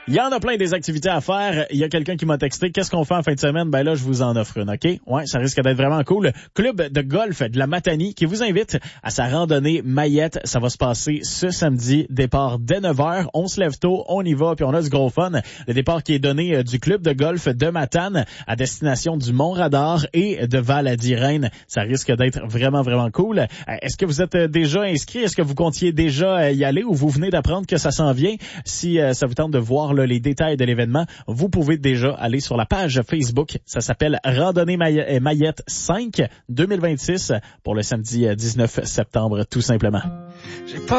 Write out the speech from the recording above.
Il y en a plein des activités à faire. Il y a quelqu'un qui m'a texté. Qu'est-ce qu'on fait en fin de semaine? Ben là, je vous en offre une, OK? Ouais, ça risque d'être vraiment cool. Club de golf de la Matanie qui vous invite à sa randonnée Mayette. Ça va se passer ce samedi. Départ dès 9h. On se lève tôt, on y va, puis on a du gros fun. Le départ qui est donné du club de golf de Matane à destination du Mont-Radar et de Val-à-Dirène. Ça risque d'être vraiment, vraiment cool. Est-ce que vous êtes déjà inscrit? Est-ce que vous comptiez déjà y aller ou vous venez d'apprendre que ça s'en vient? Si ça vous tente de voir là, les détails de l'événement, vous pouvez déjà aller sur la page Facebook. Ça s'appelle Randonnée Mayette 5 2026 pour le samedi 19 septembre, tout simplement.